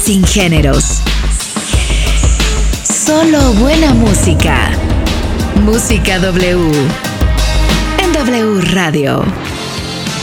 sin géneros. Solo buena música. Música W. En W Radio.